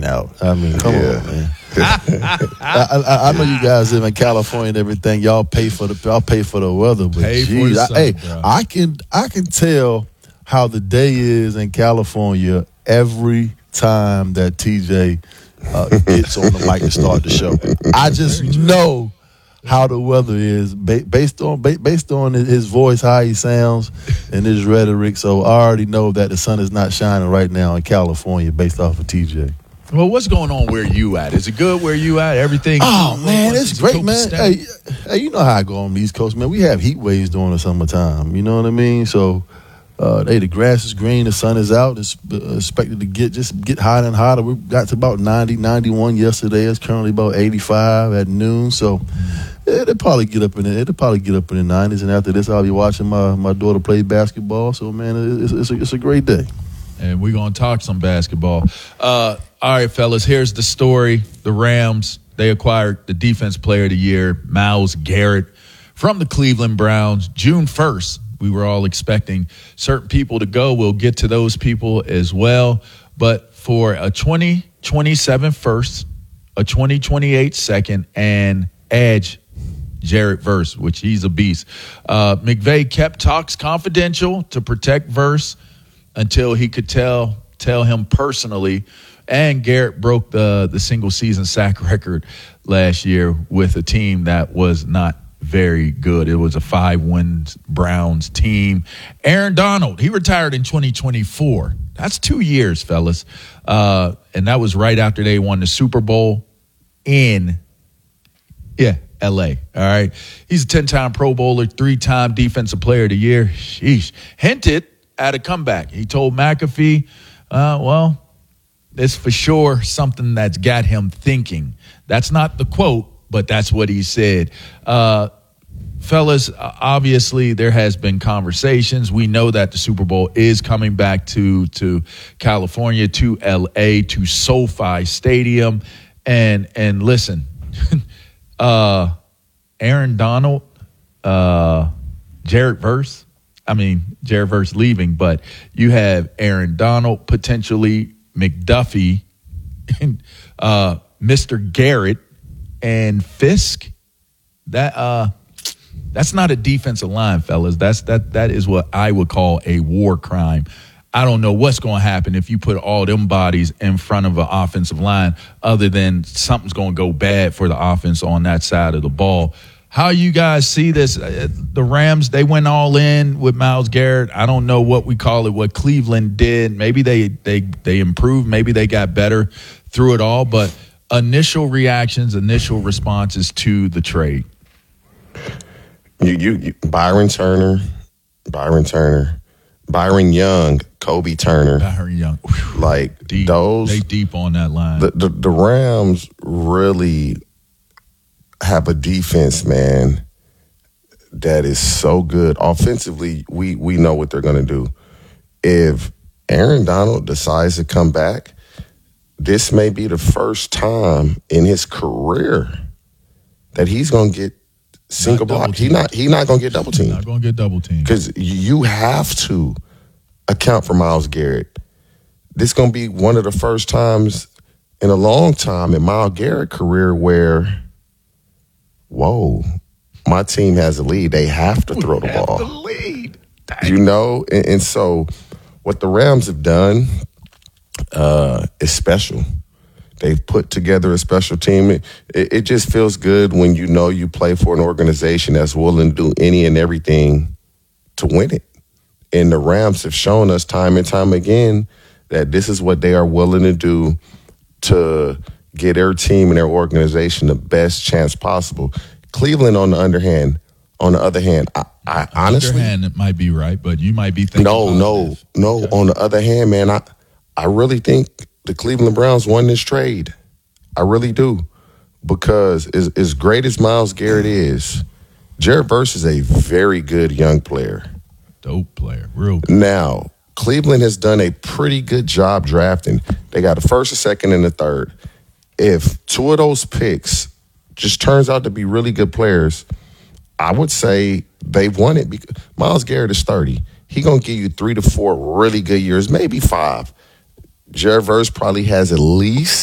rain out. I mean, come on, man. I know you guys live in California and everything. Y'all pay for the weather, but geez, I can tell how the day is in California every time that TJ gets on the mic to start the show. I just know how the weather is based on his voice, how he sounds, and his rhetoric. So I already know that the sun is not shining right now in California based off of TJ. Well, what's going on where you at? Is it good where you at? Everything? Oh, man, it's great, man. Hey, you know how I go on the East Coast, man. We have heat waves during the summertime. You know what I mean? So, the grass is green, the sun is out. It's expected to get hotter and hotter. We got to about 90, 91 yesterday. It's currently about 85 at noon. So, it'll probably get up in the 90s. And after this, I'll be watching my daughter play basketball. So, man, it's a great day. And we're going to talk some basketball. All right, fellas, here's the story. The Rams, they acquired the Defense Player of the Year, Myles Garrett, from the Cleveland Browns, June 1st. We were all expecting certain people to go. We'll get to those people as well. But for a 2027 first, a 2028 second, and edge, Jared Verse, which he's a beast. McVay kept talks confidential to protect Verse until he could tell him personally. And Garrett broke the single-season sack record last year with a team that was not very good. It was a 5-win Browns team. Aaron Donald, he retired in 2024. That's 2 years, fellas. And that was right after they won the Super Bowl in L.A., all right? He's a 10-time Pro Bowler, 3-time Defensive Player of the Year. Sheesh. Hinted at a comeback. He told McAfee, it's for sure something that's got him thinking. That's not the quote, but that's what he said. Fellas, obviously there has been conversations. We know that the Super Bowl is coming back to California, to L.A., to SoFi Stadium. And listen, Aaron Donald, Jared Verse, Jared Verse leaving, but you have Aaron Donald, potentially McDuffie, Mr. Garrett, and Fisk. That's not a defensive line, fellas. That is what I would call a war crime. I don't know what's going to happen if you put all them bodies in front of an offensive line, other than something's going to go bad for the offense on that side of the ball. How you guys see this? The Rams, they went all in with Myles Garrett. I don't know what we call it, what Cleveland did. Maybe they improved. Maybe they got better through it all. But initial reactions, initial responses to the trade. Byron Young, Kobe Turner. Byron Young. Like deep. Those. They deep on that line. The Rams really have a defense, man, that is so good. Offensively, we know what they're going to do. If Aaron Donald decides to come back, this may be the first time in his career that he's going to get single block. He's not going to get double teamed. Not going to get double teamed. Because you have to account for Myles Garrett. This is going to be one of the first times in a long time in Myles Garrett's career where, whoa, my team has a lead. They have to throw the ball. The lead. You know, and so what the Rams have done is special. They've put together a special team. It just feels good when you know you play for an organization that's willing to do any and everything to win it. And the Rams have shown us time and time again that this is what they are willing to do to get their team and their organization the best chance possible. Cleveland, on the other hand, I honestly, it might be right, but you might be thinking. No. On the other hand, man, I really think the Cleveland Browns won this trade. I really do, because as great as Myles Garrett is, Jared Verse is a very good young player. Dope player, real good. Now, Cleveland has done a pretty good job drafting. They got a first, a second, and a third. If two of those picks just turns out to be really good players, I would say they've won it. Because Myles Garrett is 30. He's going to give you 3 to 4 really good years, maybe 5. Jared Verse probably has at least